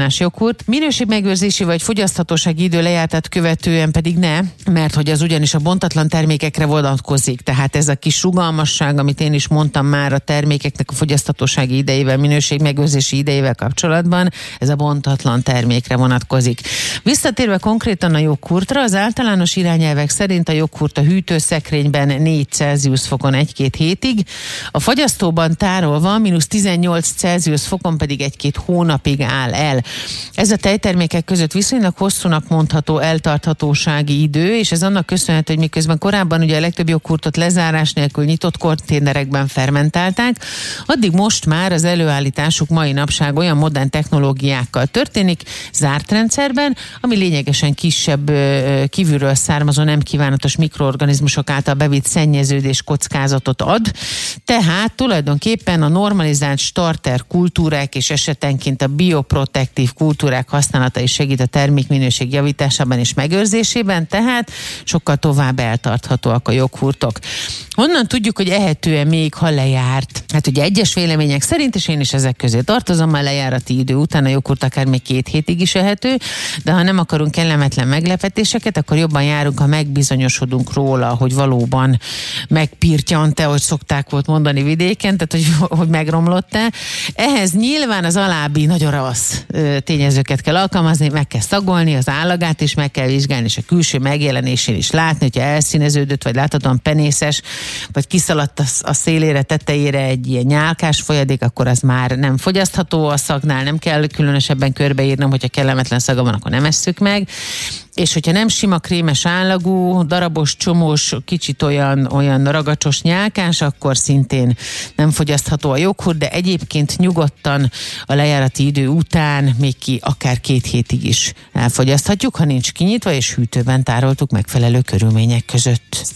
általános joghurt, minőségmegőrzési vagy fogyaszthatósági idő lejártát követően pedig ne, mert hogy az ugyanis a bontatlan termékekre vonatkozik, tehát ez a kis rugalmasság, amit én is mondtam már a termékeknek a fogyaszthatósági idejével, minőségmegőrzési idejével kapcsolatban, ez a bontatlan termékre vonatkozik. Visszatérve konkrétan a joghurtra, az általános irányelvek szerint a joghurt a hűtőszekrényben 4 Celsius fokon 1-2 hétig, a fagyasztóban tárolva -18 Celsius fokon pedig 1-2 hónapig áll el. Ez a tejtermékek között viszonylag hosszúnak mondható eltarthatósági idő, és ez annak köszönhető, hogy miközben korábban ugye a legtöbb joghurtot lezárás nélkül nyitott konténerekben fermentálták, addig most már az előállításuk mai napság olyan modern technológiákkal történik, zárt rendszerben, ami lényegesen kisebb kívülről származó nem kívánatos mikroorganizmusok által bevitt szennyeződés kockázatot ad, tehát tulajdonképpen a normalizált starter kultúrák és esetenként a bioprotektív kultúrák használata is segít a termékminőség javításában és megőrzésében, tehát sokkal tovább eltarthatóak a joghurtok. Honnan tudjuk, hogy ehető-e még, ha lejárt? Hát ugye egyes vélemények szerint, és én is ezek közé tartozom, a lejárati idő után a joghurt akár még 2 hétig is ehető, de ha nem akarunk kellemetlen meglepetéseket, akkor jobban járunk, ha megbizonyosodunk róla, hogy valóban megpirtyant-e, hogy szokták volt mondani vidéken, tehát hogy megromlott-e. Ehhez nyilván az alábbi nagyon rossz tényezőket kell alkalmazni, meg kell szagolni az állagát, és meg kell vizsgálni, és a külső megjelenésén is látni, hogyha elszíneződött, vagy láthatóan penészes, vagy kiszaladt a szélére, tetejére egy ilyen nyálkás folyadék, akkor az már nem fogyasztható a szagnál, nem kell különösebben körbeírnom, hogyha kellemetlen szaga van, akkor nem esszük meg. És hogyha nem sima krémes állagú, darabos, csomós, kicsit olyan ragacsos nyálkás, akkor szintén nem fogyasztható a joghurt, de egyébként nyugodtan a lejárati idő után még akár 2 hétig is elfogyaszthatjuk, ha nincs kinyitva és hűtőben tároltuk megfelelő körülmények között.